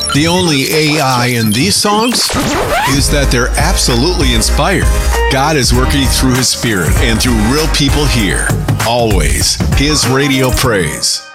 The only AI in these songs is that they're absolutely inspired. God is working through His Spirit and through real people here. Always His radio praise.